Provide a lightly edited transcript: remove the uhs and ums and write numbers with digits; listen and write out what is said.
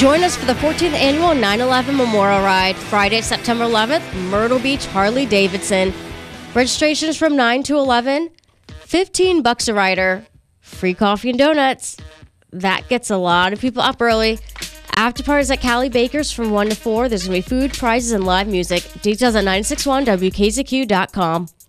Join us for the 14th annual 9/11 Memorial Ride, Friday, September 11th, Myrtle Beach, Harley-Davidson. Registration is from 9 to 11. $15 a rider. Free coffee and donuts. That gets a lot of people up early. After parties at Callie Baker's from 1 to 4. There's going to be food, prizes, and live music. Details at 961wkzq.com.